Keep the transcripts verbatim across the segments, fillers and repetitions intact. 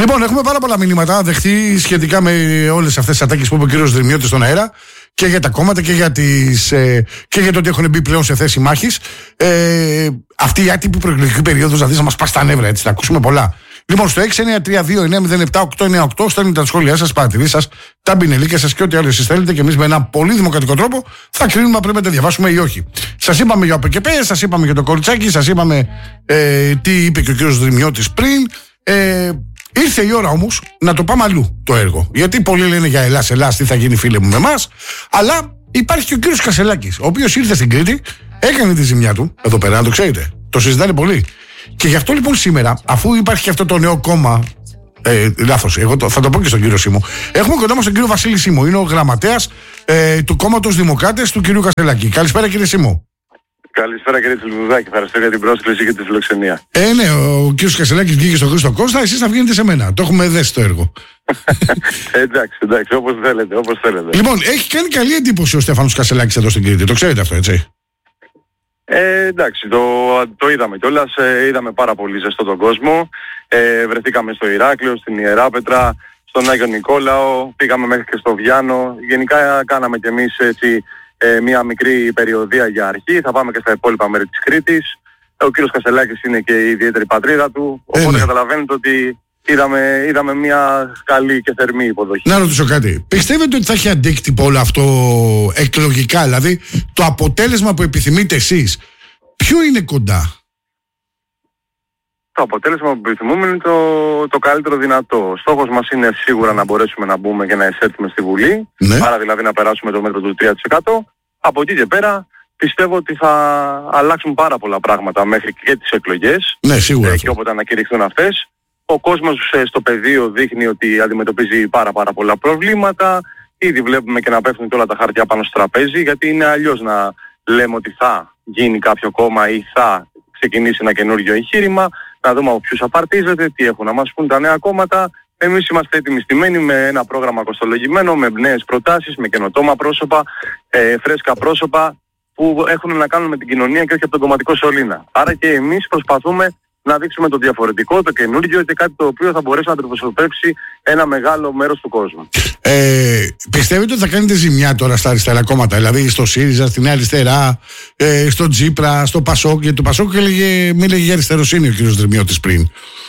Λοιπόν, έχουμε πάρα πολλά μηνύματα δεχτεί σχετικά με όλες αυτές τις ατάκες που είπε ο κύριος Δρυμιώτης στον αέρα και για τα κόμματα και για, τις, ε, και για το ότι έχουν μπει πλέον σε θέση μάχης. Ε, αυτή η άτυπη προεκλογική περίοδος δηλαδή να μας πας στα νεύρα, έτσι, θα ακούσουμε πολλά. Λοιπόν, στο έξι εννιά τρία δύο εννιά μηδέν επτά οκτώ εννιά οκτώ στέλνετε τα σχόλιά σας, τις παρατηρήσεις σας, τα μπινελίκια σας και ό,τι άλλο εσείς θέλετε και εμείς με έναν πολύ δημοκρατικό τρόπο θα κρίνουμε αν πρέπει να τα διαβάσουμε ή όχι. Σας είπαμε για ΟΠΚΠ, σας είπαμε για το κοριτσάκι, σας είπαμε ε, τι είπε και ο κύριος Δρυμιώτης πριν. Ε, ήρθε η ώρα όμως να το πάμε αλλού το έργο. Γιατί πολλοί λένε για Ελλάς, Ελλάς, τι θα γίνει φίλε μου με εμάς. Αλλά υπάρχει και ο κύριος Κασελάκης, ο οποίος ήρθε στην Κρήτη, έκανε τη ζημιά του εδώ πέρα, να το ξέρετε. Το συζητάνε πολύ. Και γι' αυτό λοιπόν σήμερα, αφού υπάρχει και αυτό το νέο κόμμα. Ε, λάθος, εγώ το, θα το πω και στον κύριο Σίμω. Έχουμε κοντά μας τον κύριο Βασίλη Σίμω. Είναι ο γραμματέας ε, του κόμματος Δημοκράτες του κυρίου Κασελάκη. Καλησπέρα κύριε Σίμω. Καλησπέρα κύριε Τσιλβουδάκη. Ευχαριστώ για την πρόσκληση και τη φιλοξενία. Ε, ναι, ο κύριος Κασελάκης βγήκε στον Χρήστο Κώστα, εσείς θα βγαίνετε σε μένα. Το έχουμε δέσει το έργο. εντάξει, εντάξει, όπως θέλετε, όπως θέλετε. Λοιπόν, έχει κάνει καλή εντύπωση ο Στέφανος Κασελάκης εδώ στην Κρήτη. Το ξέρετε αυτό, έτσι. Ε, εντάξει, το, το είδαμε κιόλας, ε, είδαμε πάρα πολύ ζεστό τον κόσμο. Ε, βρεθήκαμε στο Ηράκλειο, στην Ιεράπετρα, στον Άγιο Νικόλαο, πήγαμε μέχρι και στο Βιάνο. Γενικά κάναμε κι εμείς έτσι ε, μια μικρή περιοδία για αρχή. Θα πάμε και στα υπόλοιπα μέρη της Κρήτης. Ο κύριος Κασελάκης είναι και η ιδιαίτερη πατρίδα του, οπότε ε, ναι. καταλαβαίνετε ότι είδαμε, είδαμε μια καλή και θερμή υποδοχή. Να ρωτήσω κάτι. Πιστεύετε ότι θα έχει αντίκτυπο όλο αυτό εκλογικά, δηλαδή το αποτέλεσμα που επιθυμείτε εσείς, ποιο είναι κοντά? Το αποτέλεσμα που επιθυμούμε είναι το, το καλύτερο δυνατό. Ο στόχος μας είναι σίγουρα να μπορέσουμε να μπούμε και να εισέλθουμε στη Βουλή, ναι. άρα δηλαδή να περάσουμε το μέτρο του τρία τοις εκατό. Από εκεί και πέρα πιστεύω ότι θα αλλάξουν πάρα πολλά πράγματα μέχρι και τις εκλογές, ναι, σίγουρα ε, και όποτε ανακηρυχθούν αυτές. Ο κόσμος ε, στο πεδίο δείχνει ότι αντιμετωπίζει πάρα πάρα πολλά προβλήματα. Ήδη βλέπουμε και να πέφτουν και όλα τα χαρτιά πάνω στο τραπέζι, γιατί είναι αλλιώς να λέμε ότι θα γίνει κάποιο κόμμα ή θα ξεκινήσει ένα καινούργιο εγχείρημα, να δούμε από ποιους απαρτίζεται, τι έχουν να μας πούν τα νέα κόμματα. Εμείς είμαστε έτοιμοι στημένοι με ένα πρόγραμμα κοστολογημένο, με νέες προτάσεις, με καινοτόμα πρόσωπα, ε, φρέσκα πρόσωπα που έχουν να κάνουν με την κοινωνία και όχι από τον κομματικό σωλήνα. Άρα και εμείς προσπαθούμε να δείξουμε το διαφορετικό, το καινούργιο και κάτι το οποίο θα μπορέσει να αντιπροσωπεύσει ένα μεγάλο μέρος του κόσμου. Ε, πιστεύετε ότι θα κάνετε ζημιά τώρα στα αριστερά κόμματα, δηλαδή στο ΣΥΡΙΖΑ, στην Αριστερά, ε, στο Τζίπρα, στο Πασόκ? Γιατί το Πασόκ έλεγε, μίλεγε για αριστεροσύνη ο κύριος Δρυμιώτης πριν.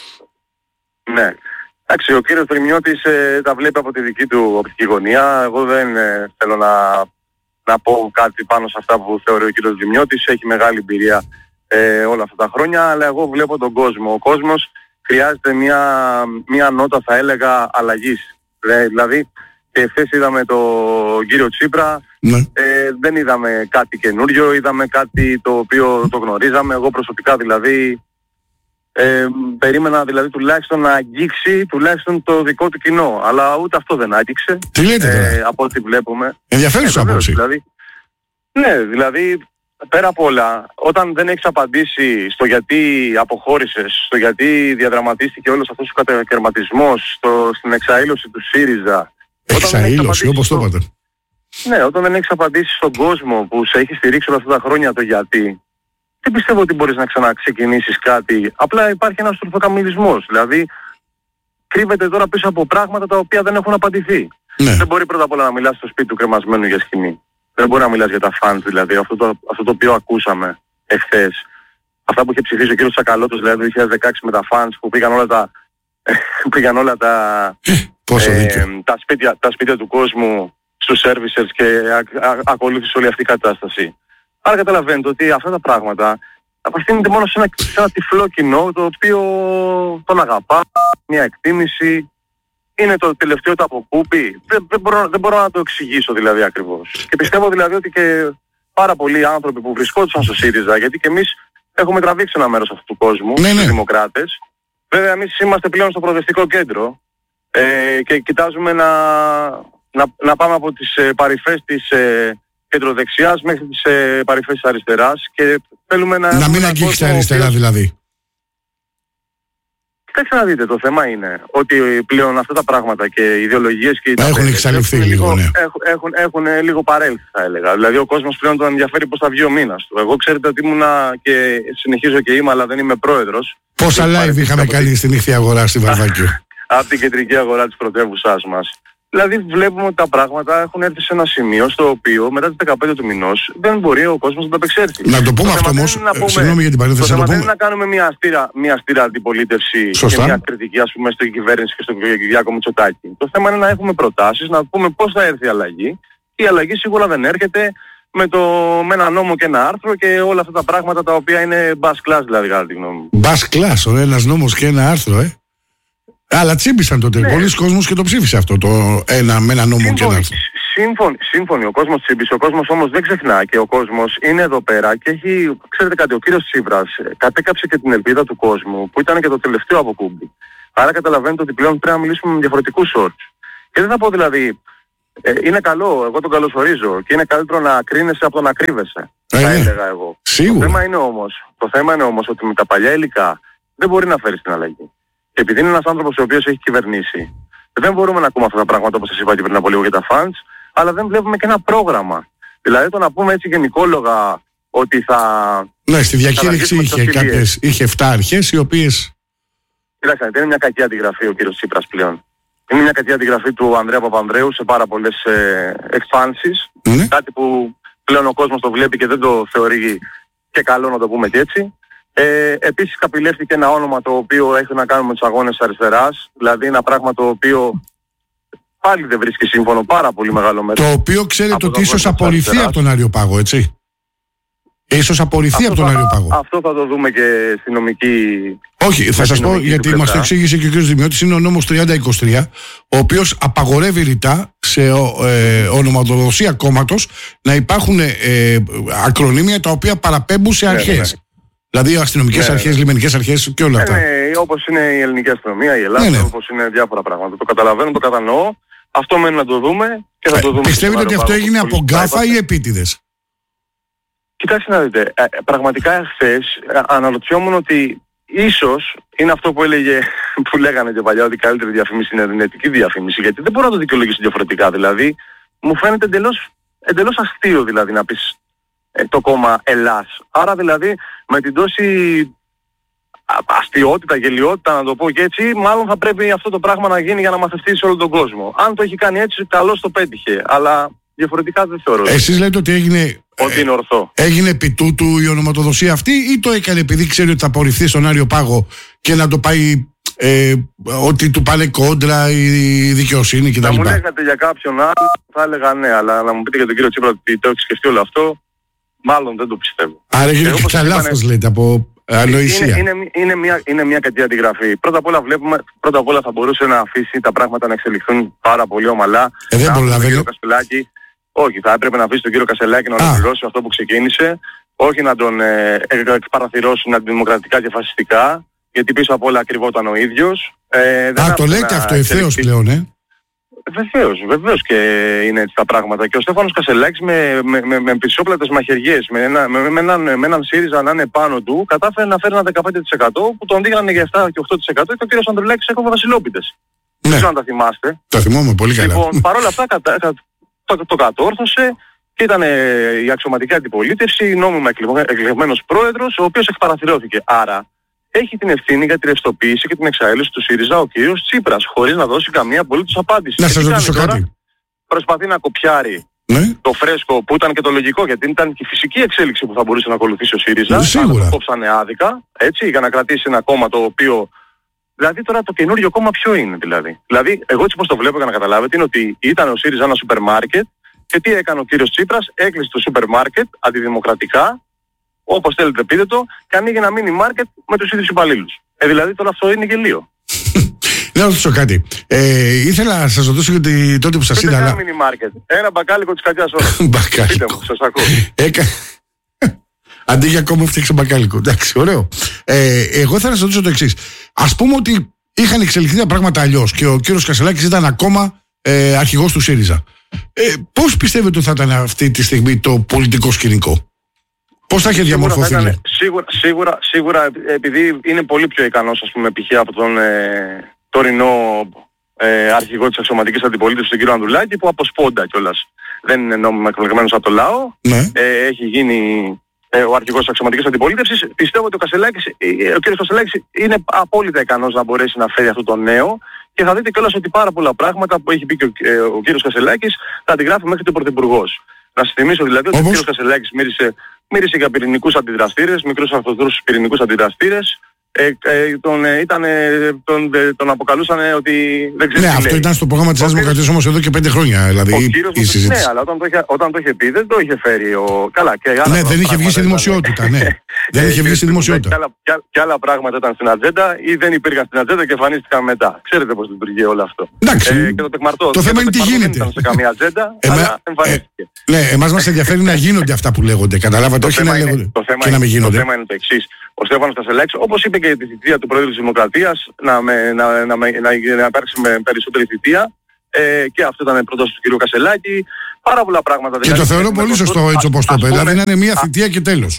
Ναι. Εντάξει, ο κύριος Δρυμιώτης ε, τα βλέπει από τη δική του οπτική γωνία. Εγώ δεν ε, θέλω να, να πω κάτι πάνω σε αυτά που θεωρεί ο κύριος Δρυμιώτης. Έχει μεγάλη εμπειρία Ε, όλα αυτά τα χρόνια, αλλά εγώ βλέπω τον κόσμο. Ο κόσμος χρειάζεται μια, μια νότα, θα έλεγα, αλλαγής. Ε, δηλαδή, και εχθές είδαμε τον κύριο Τσίπρα, ναι. ε, δεν είδαμε κάτι καινούριο, είδαμε κάτι το οποίο το γνωρίζαμε. Εγώ προσωπικά δηλαδή ε, περίμενα δηλαδή τουλάχιστον να αγγίξει τουλάχιστον το δικό του κοινό, αλλά ούτε αυτό δεν άγγιξε. Τι λέτε τώρα? Ε, από ό,τι βλέπουμε. Ενδιαφέρουσα ε, άποψη. Δηλαδή, ναι, δηλαδή πέρα απ' όλα, όταν δεν έχεις απαντήσει στο γιατί αποχώρησες, στο γιατί διαδραματίστηκε όλος αυτός ο κατακαιρματισμός, στο, στην εξαήλωση του ΣΥΡΙΖΑ. Εξαήλωση, όπως το είπατε. Ναι, όταν δεν έχεις απαντήσει στον κόσμο που σε έχει στηρίξει όλα αυτά τα χρόνια το γιατί, δεν πιστεύω ότι μπορείς να ξαναξεκινήσεις κάτι. Απλά υπάρχει ένας τροφοκαμιλισμός. Δηλαδή, κρύβεται τώρα πίσω από πράγματα τα οποία δεν έχουν απαντηθεί. Ναι. Δεν μπορεί πρώτα απ' όλα να μιλάς στο σπίτι του κρεμασμένου για σκηνή. Δεν μπορεί να μιλάς για τα fans, δηλαδή αυτό το, αυτό το οποίο ακούσαμε εχθές. Αυτά που είχε ψηφίσει ο κύριος Τσακαλώτος, δηλαδή το δύο χιλιάδες δεκαέξι με τα fans που πήγαν όλα τα, πήγαν όλα τα, ε, τα, σπίτια, τα σπίτια του κόσμου στους servicers και α, α, ακολούθησε όλη αυτή η κατάσταση. Άρα καταλαβαίνετε ότι αυτά τα πράγματα απευθύνονται μόνο σε ένα, σε ένα τυφλό κοινό το οποίο τον αγαπά, μια εκτίμηση. Είναι το τελευταίο το από πούπι. Δεν, δεν, μπορώ, δεν μπορώ να το εξηγήσω δηλαδή ακριβώς. Και πιστεύω δηλαδή ότι και πάρα πολλοί άνθρωποι που βρισκόντουσαν στο ΣΥΡΙΖΑ, γιατί και εμείς έχουμε τραβήξει ένα μέρος αυτού του κόσμου, ναι, ναι. τους δημοκράτες. Βέβαια εμείς είμαστε πλέον στο προοδευτικό κέντρο ε, και κοιτάζουμε να, να, να πάμε από τις ε, παρυφές της ε, κεντροδεξιάς μέχρι τις ε, παρυφές της αριστεράς και θέλουμε να... Να μην αγγίξει τα αριστερά οποίος... δηλαδή. Κοιτάξτε να δείτε, το θέμα είναι ότι πλέον αυτά τα πράγματα και οι ιδεολογίες και οι ταπέλες έχουν εξαλειφθεί λίγο, ναι. Έχουν, έχουν, έχουν λίγο παρέλθει θα έλεγα. Δηλαδή ο κόσμος πλέον τον ενδιαφέρει πώς θα βγει ο μήνας του. Εγώ ξέρετε ότι ήμουνα και συνεχίζω και είμαι, αλλά δεν είμαι πρόεδρος. Πόσα live είχαμε κάνει στη νύχια αγορά στη Βαρβάκιο. από την κεντρική αγορά της πρωτεύουσάς μας. Δηλαδή βλέπουμε ότι τα πράγματα έχουν έρθει σε ένα σημείο στο οποίο μετά τις δεκαπέντε του μηνός δεν μπορεί ο κόσμος να το απεξέλθει. Να το πούμε αυτό όμως, συγγνώμη για την παρένθεση. Το θέμα δεν είναι να κάνουμε μια αστήρα, μια αστήρα αντιπολίτευση Σωστά. και μια κριτική ας πούμε στην κυβέρνηση και στον Κυριάκο Μητσοτάκη. Το θέμα είναι να έχουμε προτάσεις, να πούμε πώς θα έρθει η αλλαγή. Και η αλλαγή σίγουρα δεν έρχεται με, το, με ένα νόμο και ένα άρθρο και όλα αυτά τα πράγματα τα οποία είναι bus class δηλαδή κατά τη γνώμη μου. Bus class, ο ένας νόμος και ένα άρθρο, ε. Αλλά τσίμπησαν τότε. Ναι. Πολλοί κόσμος και το ψήφισε αυτό το ένα με ένα νόμο σύμφωνοι, και ένα άρθρο. Σύμφωνοι, σύμφωνοι, ο κόσμος τσίμπησε. Ο κόσμος όμως δεν ξεχνά και ο κόσμος είναι εδώ πέρα και έχει, ξέρετε κάτι, ο κύριος Τσίπρας κατέκαψε και την ελπίδα του κόσμου που ήταν και το τελευταίο αποκούμπι. Άρα καταλαβαίνετε ότι πλέον πρέπει να μιλήσουμε με διαφορετικούς όρους. Και δεν θα πω δηλαδή, ε, είναι καλό, εγώ τον καλωσορίζω και είναι καλύτερο να κρίνεσαι από το να κρύβεσαι. Ε, θα έλεγα εγώ. Σίγουρα. Το θέμα είναι όμως, το θέμα είναι όμως ότι με τα παλιά υλικά δεν μπορεί να φέρει την αλλαγή. Και επειδή είναι ένας άνθρωπος ο οποίος έχει κυβερνήσει, δεν μπορούμε να ακούμε αυτά τα πράγματα όπως σας είπα και πριν από λίγο για τα funds, αλλά δεν βλέπουμε και ένα πρόγραμμα. Δηλαδή το να πούμε έτσι γενικόλογα ότι θα... Ναι, στη διακήρυξη είχε κάποιες, είχε εφτά αρχές οι οποίες... Κοιτάξτε, δεν είναι μια κακή αντιγραφή ο κύριος Τσίπρας πλέον. Είναι μια κακή αντιγραφή του Ανδρέα Παπανδρέου σε πάρα πολλές ε, εκφάνσεις. Mm. Κάτι που πλέον ο κόσμος το βλέπει και δεν το θεωρεί και καλό να το πούμε και έτσι. Ε, επίσης καπηλεύτηκε ένα όνομα το οποίο έχει να κάνει με τους αγώνες αριστεράς. Δηλαδή ένα πράγμα το οποίο πάλι δεν βρίσκει σύμφωνο πάρα πολύ μεγάλο μέρος. Το οποίο ξέρετε ότι ίσως απορριφθεί από τον Αριοπάγο, έτσι. Ίσως απορριφθεί από τον Αριοπάγο. Αυτό θα το δούμε και στη νομική... Όχι, θα σας πω γιατί μας το εξήγησε και ο κ. Δημιώτης, είναι ο νόμος τριάντα είκοσι τρία, ο οποίος απαγορεύει ρητά σε ε, ονοματοδοσία κόμματος να υπάρχουν ε, ακρονίμια τα οποία παραπέμπουν σε αρχές. Ναι, ναι. Δηλαδή αστυνομικές ναι, αρχές, ναι. λιμενικές αρχές και όλα αυτά. Ναι, ναι, όπως είναι η ελληνική αστυνομία, η Ελλάδα, ναι, ναι. όπως είναι διάφορα πράγματα. Το καταλαβαίνω, το κατανοώ. Αυτό μένει να το δούμε και θα το δούμε. Πιστεύετε ότι αυτό έγινε από γκάφα ή επίτηδες? Κοιτάξτε να δείτε, ε, πραγματικά χθες ε, αναρωτιόμουν ότι ίσως είναι αυτό που έλεγε, που λέγανε και παλιά, ότι η καλύτερη διαφήμιση είναι δυνατική διαφήμιση, γιατί δεν μπορώ να το δικαιολογήσω διαφορετικά. Δηλαδή, μου φαίνεται εντελώς, εντελώς αστείο δηλαδή να πεις ε, το κόμμα Ελλάς. Άρα δηλαδή με την τόση αστειότητα, γελιότητα να το πω και έτσι, μάλλον θα πρέπει αυτό το πράγμα να γίνει για να μαθευτεί σε όλο τον κόσμο. Αν το έχει κάνει έτσι, καλώς το πέτυχε, αλλά διαφορετικά δεν θεωρώ. Εσείς λέτε ότι έγινε... Ότι είναι ορθό. Έγινε επί τούτου η ονοματοδοσία αυτή ή το έκανε επειδή ξέρει ότι θα απορριφθεί στον Αριοπάγο και να το πάει ε, ότι του πάνε κόντρα η δικαιοσύνη κτλ. Να μου λέγατε για κάποιον άλλο θα έλεγα ναι, αλλά να μου πείτε για τον κύριο Τσίπρα ότι το έχει σκεφτεί όλο αυτό, μάλλον δεν το πιστεύω. Άρα έγινε και τα λάθος λέτε από ανοησία. Είναι, είναι, είναι, μια, είναι μια κακή αντιγραφή. Πρώτα απ' όλα βλέπουμε, πρώτα απ' όλα θα μπορούσε να αφήσει τα πράγματα να εξελιχθούν πάρα πολύ ομαλά. Ε, δεν προλαβαίνω. Όχι, θα έπρεπε να αφήσει τον κύριο Κασελάκη να ολοκληρώσει αυτό που ξεκίνησε, όχι να τον ε, παραθυρώσουν αντιδημοκρατικά και φασιστικά, γιατί πίσω απ' όλα κρυβόταν ο ίδιος. Ε, Α, το λέτε αυτό ευθέως πλέον, ε. Βεβαίως, βεβαίως και είναι έτσι τα πράγματα. Και ο Στέφανος Κασελάκης με, με, με, με πισόπλατες μαχαιριές, με, ένα, με, με, έναν, με έναν ΣΥΡΙΖΑ να είναι πάνω του, κατάφερε να φέρει ένα δεκαπέντε τοις εκατό που τον δείχνανε για επτά και οκτώ τοις εκατό και ο κύριος Ανδρουλάκης έκοβε βασιλόπιτες. Ναι. Δεν ξέρω αν τα θυμάστε. Τα θυμόμαι πολύ καλά. Λοιπόν, παρόλα αυτά κατα, κα, το, το κατόρθωσε και ήταν ε, η αξιωματική αντιπολίτευση, νόμιμα εκλεγμένος πρόεδρος, ο οποίος εκπαραθυρώθηκε. Άρα έχει την ευθύνη για τη ρευστοποίηση και την εξαέλευση του ΣΥΡΙΖΑ ο κύριος Τσίπρας, χωρίς να δώσει καμία απολύτως απάντηση. Να σας ρωτήσω κάτι. Προσπαθεί να κοπιάρει ναι. το φρέσκο που ήταν και το λογικό, γιατί ήταν και η φυσική εξέλιξη που θα μπορούσε να ακολουθήσει ο ΣΥΡΙΖΑ. Σίγουρα. Το κόψανε άδικα, έτσι, για να κρατήσει ένα κόμμα το οποίο... Δηλαδή τώρα το καινούριο κόμμα ποιο είναι δηλαδή. Δηλαδή εγώ έτσι πως το βλέπω για να καταλάβετε είναι ότι ήταν ο ΣΥΡΙΖΑ ένα σούπερ μάρκετ και τι έκανε ο κύριος Τσίπρας, έκλεισε το σούπερ μάρκετ αντιδημοκρατικά, όπως θέλετε πείτε το, και ανοίγει ένα μίνι μάρκετ με τους ίδιους υπαλλήλους. Ε, δηλαδή τώρα αυτό είναι γελίο. Να ρωτήσω κάτι. Ε, ήθελα να σας ρωτήσω γιατί τότε που σας είδα... Ένα μίνι μάρκετ. Ένα μπακάλικο της κακιάς ώρας. Πείτε μου, σας ακούω. Έκα... Αντί για κόμμα φτιάξε μπακάλικο. Εντάξει, ωραίο. Ε, εγώ ήθελα να σας ρωτήσω το εξής. Ας πούμε ότι είχαν εξελιχθεί τα πράγματα αλλιώς και ο κύριος Κασελάκης ήταν ακόμα ε, αρχηγός του ΣΥΡΙΖΑ. Ε, πώς πιστεύετε ότι θα ήταν αυτή τη στιγμή το πολιτικό σκηνικό? Πώς θα είχε διαμορφωθεί? Σίγουρα, ήταν, σίγουρα, σίγουρα, σίγουρα επειδή είναι πολύ πιο ικανός ας πούμε π.χ. από τον ε, τωρινό ε, αρχηγό της αξιωματικής αντιπολίτευσης τον κύριο Ανδρουλάκη που από σπόντα κιόλας δεν είναι νόμιμα εκλεγμένος από το λαό. Ναι. Ε, έχει γίνει ε, ο αρχηγός της αξιωματικής αντιπολίτευσης. Πιστεύω ότι ο, Κασελάκης, ε, ο κ. Κασελάκης είναι απόλυτα ικανός να μπορέσει να φέρει αυτό το νέο και θα δείτε κιόλας ότι πάρα πολλά πράγματα που έχει πει και ο, ε, ο κ. Κασελάκης θα αντιγράφει μέχρι και ο Πρωθυπουργός. Να σας θυμίσω δηλαδή ότι Όμως... ο κ. Κασελάκης μίλησε, μίλησε για πυρηνικούς αντιδραστήρες, μικρούς αρθροδρούς πυρηνικούς αντιδραστήρες. Ε, ε, τον, ε, ήταν, ε, τον, ε, τον αποκαλούσαν ότι δεν ξέρω. Ναι, αυτό λέει. Ήταν στο πρόγραμμα της Δημοκρατίας όμως εδώ και πέντε χρόνια. Δηλαδή, ο κύριος η συζήτηση. Ναι, αλλά όταν το, είχε, όταν το είχε πει δεν το είχε φέρει. Ο... Καλά, και άλλα ναι, δεν είχε βγει στη δημοσιότητα. Ναι. δεν είχε βγει στη δημοσιότητα. Και άλλα, και, και άλλα πράγματα ήταν στην ατζέντα ή δεν υπήρχαν στην ατζέντα και εμφανίστηκαν μετά. Ξέρετε πώς λειτουργεί όλο αυτό. Εντάξει. Ε, και το τεκμαρτό. Το θέμα είναι τι γίνεται. Δεν ήταν σε καμία ατζέντα, Εμέ, αλλά εμφανίστηκε. Ε, ναι, εμάς μας ενδιαφέρει να γίνονται αυτά που λέγονται. Καταλάβατε, όχι να λέγονται και να μην γίνονται. Το θέμα είναι το εξής. Ο Στέφανος Κασελάκης, όπως είπε και τη θητεία του Προέδρου της Δημοκρατίας, να, με, να, να, να, να υπάρξει με περισσότερη θητεία, ε, και αυτό ήταν πρόταση του κ. Κασελάκη, πάρα πολλά πράγματα. Και δηλαδή, το θεωρώ πολύ σωστό έτσι όπως το είπε, δηλαδή να είναι μια θητεία και τέλος.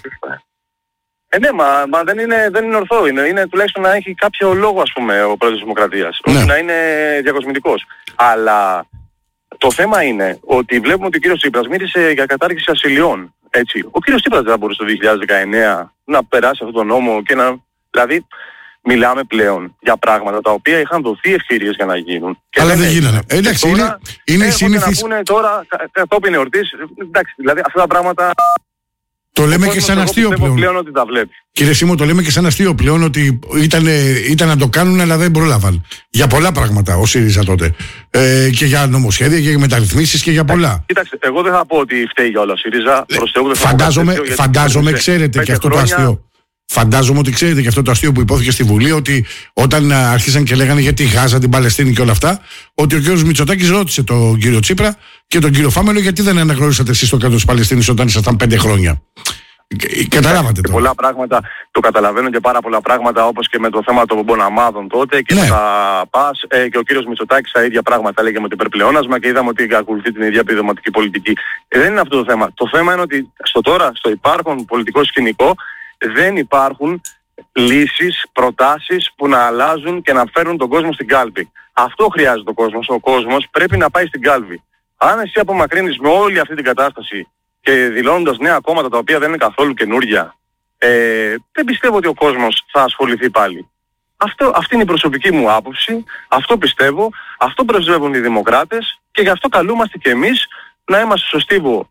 Ε, ναι, μα, μα δεν, είναι, δεν είναι ορθό, είναι, είναι τουλάχιστον να έχει κάποιο λόγο, ας πούμε, ο Πρόεδρος της Δημοκρατίας, ναι. Όχι να είναι διακοσμητικός. Αλλά το θέμα είναι ότι βλέπουμε ότι ο κ. Τσίπρας μίλησε για κατάργηση ασυλιών. Έτσι. Ο κύριος Τσίπρας δεν θα μπορούσε το δύο χιλιάδες δεκαεννέα να περάσει αυτόν τον νόμο και να... Δηλαδή, μιλάμε πλέον για πράγματα τα οποία είχαν δοθεί ευκαιρίες για να γίνουν. Και αλλά δεν γίνανε. Εντάξει, είναι, είναι η συνήθις... να πούνε τώρα κατόπιν εορτής, εντάξει, δηλαδή αυτά τα πράγματα... Το λέμε και σαν αστείο πλέον. πλέον ότι τα βλέπει. Κύριε Σίμω, το λέμε και σαν αστείο πλέον ότι ήταν, ήταν να το κάνουν αλλά δεν πρόλαβαν. Για πολλά πράγματα ο ΣΥΡΙΖΑ τότε. Ε, και για νομοσχέδια και για μεταρρυθμίσεις και για πολλά. Κοίταξε, εγώ δεν θα πω ότι φταίει για όλα ο ΣΥΡΙΖΑ. Προς Θεού, δεν θα φαντάζομαι, πω φαντάζομαι ξέρετε και αυτό χρόνια... το αστείο. Φαντάζομαι ότι ξέρετε και αυτό το αστείο που υπόθηκε στη Βουλή, ότι όταν άρχισαν και λέγανε για τη Γάζα, την Παλαιστίνη και όλα αυτά, ότι ο κύριος Μητσοτάκης ρώτησε τον κύριο Τσίπρα και τον κύριο Φάμελο γιατί δεν αναγνωρίσατε εσείς το κράτος της Παλαιστίνης όταν ήσασταν πέντε χρόνια. Καταλάβατε το. Πολλά πράγματα, το καταλαβαίνω και πάρα πολλά πράγματα, όπως και με το θέμα των πομποναμάδων τότε και ναι. με τα ΠΑΣ, ε, και ο κύριος Μητσοτάκης τα ίδια πράγματα έλεγε με το υπερπλεόνασμα και είδαμε ότι ακολουθεί την ίδια επιδοματική πολιτική. Ε, δεν είναι αυτό το θέμα. Το θέμα είναι ότι στο τώρα, στο υπάρχον πολιτικό σκηνικό, δεν υπάρχουν λύσεις, προτάσεις που να αλλάζουν και να φέρουν τον κόσμο στην κάλπη. Αυτό χρειάζεται ο κόσμος. Ο κόσμος πρέπει να πάει στην κάλπη. Αν εσύ απομακρύνεις με όλη αυτή την κατάσταση και δηλώνοντας νέα κόμματα τα οποία δεν είναι καθόλου καινούρια, ε, δεν πιστεύω ότι ο κόσμος θα ασχοληθεί πάλι. Αυτό, αυτή είναι η προσωπική μου άποψη, αυτό πιστεύω, αυτό πρεσβεύουν οι δημοκράτες και γι' αυτό καλούμαστε και εμείς να είμαστε στο στίβο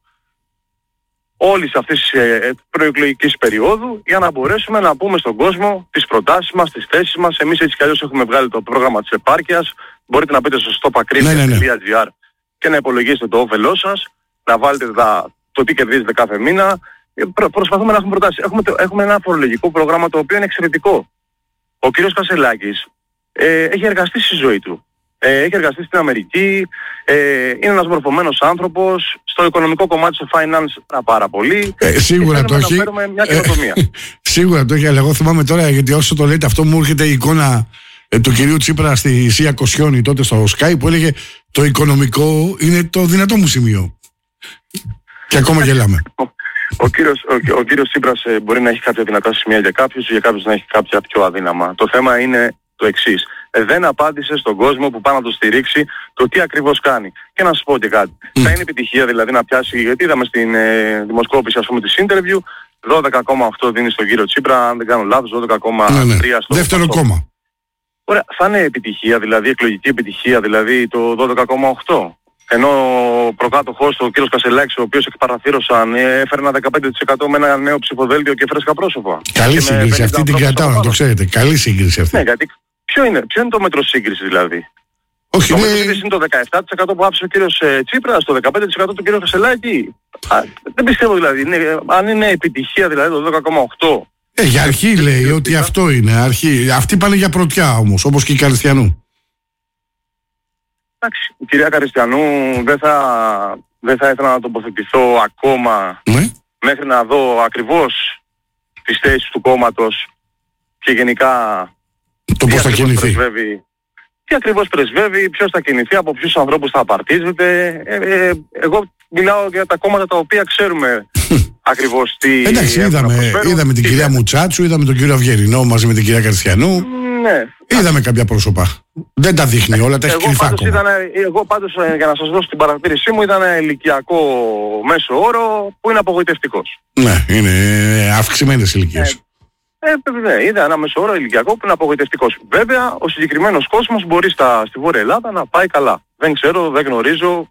όλης αυτής της ε, προεκλογικής περίοδου για να μπορέσουμε να πούμε στον κόσμο τις προτάσεις μας, τις θέσεις μας. Εμείς έτσι κι αλλιώς έχουμε βγάλει το πρόγραμμα της επάρκειας. Μπορείτε να μπείτε στο stopacrimia τελεία τζι άρ και να υπολογίσετε το όφελό σας, να βάλετε τα, το τι κερδίζετε κάθε μήνα. Προ, προσπαθούμε να έχουμε προτάσεις. Έχουμε, έχουμε ένα φορολογικό πρόγραμμα το οποίο είναι εξαιρετικό. Ο κύριος Κασελάκης ε, έχει εργαστεί στη ζωή του. Ε, έχει εργαστεί στην Αμερική, ε, είναι ένας μορφωμένος άνθρωπος, στο οικονομικό κομμάτι, στο finance πάρα πολύ. Ε, σίγουρα το έχει. Μια καινοτομία. Ε, σίγουρα το έχει, αλλά εγώ θυμάμαι τώρα, γιατί όσο το λέτε αυτό μου έρχεται η εικόνα ε, του κυρίου Τσίπρα στη Σία Κοσιόνη τότε στο Sky που έλεγε το οικονομικό είναι το δυνατό μου σημείο. Και ακόμα γελάμε. Ο κύριος, ο, ο κύριος Τσίπρας ε, μπορεί να έχει κάποια δυνατά σημεία για κάποιους, για κάποιους να έχει κάποια πιο αδύναμα. Το θέμα είναι το εξής. Ε, δεν απάντησε στον κόσμο που πάει να το στηρίξει το τι ακριβώς κάνει. Και να σας πω και κάτι. Mm. Θα είναι επιτυχία δηλαδή να πιάσει, γιατί είδαμε στην ε, δημοσκόπηση ας πούμε της interview, δώδεκα κόμμα οκτώ δίνει στον κύριο Τσίπρα, αν δεν κάνω λάθος, δώδεκα κόμμα τρία ναι, ναι. στο δεύτερο κόμμα. Ωραία, θα είναι επιτυχία, δηλαδή εκλογική επιτυχία, δηλαδή το δώδεκα κόμμα οκτώ. Ενώ ο προκάτοχος, ο κύριος Κασελάκης, ο οποίος εκπαραθύρωσαν, έφερε ένα δεκαπέντε τοις εκατό με ένα νέο ψηφοδέλτιο και φρέσκα πρόσωπα. Καλή σύγκριση, αυτή την κρατάω να το ξέρετε. Καλή σύγκριση αυτή. Ναι, γιατί ποιο είναι, ποιο είναι το μέτρο σύγκριση δηλαδή. Όχι, το ναι. μέτρο σύγκριση είναι το δεκαεπτά τοις εκατό που άφησε ο κύριος ε, Τσίπρας, το δεκαπέντε τοις εκατό του κύριου Κασελάκη. Α, δεν πιστεύω δηλαδή, είναι, αν είναι επιτυχία δηλαδή το δώδεκα κόμμα οκτώ. Ε, για αρχή λέει ότι αυτό είναι, αρχή. Αυτοί πάνε για πρωτιά όμως, όπως και η Καριστιανού. Εντάξει, η κυρία Καριστιανού δεν θα, δεν θα ήθελα να τοποθετηθώ ακόμα ναι. μέχρι να δω ακριβώς τις θέσεις του κόμματος και γενικά το πώς θα κινηθεί. Πρεσβεύει, τι ακριβώς πρεσβεύει, ποιος θα κινηθεί, από ποιους ανθρώπους θα απαρτίζεται. Ε, ε, εγώ μιλάω για τα κόμματα τα οποία ξέρουμε ακριβώς τι... Εντάξει, είδαμε, είδαμε την κυρία Μουτσάτσου, είδαμε τον κύριο Αυγερινό μαζί με την κυρία Καριστιανού. Ναι. Είδαμε κάποια πρόσωπα. Δεν τα δείχνει όλα, τα έχει εγώ κρυφά πάντως, ακόμα. ήταν, εγώ πάντως, για να σας δώσω την παρατήρησή μου, ήταν ένα ηλικιακό μέσο όρο που είναι απογοητευτικός. Ναι, είναι αυξημένες ηλικίες. Ε, ε, ναι, είδα ένα μέσο όρο ηλικιακό που είναι απογοητευτικός. Βέβαια, ο συγκεκριμένος κόσμος μπορεί στα, στη Βόρεια Ελλάδα να πάει καλά. Δεν ξέρω, δεν γνωρίζω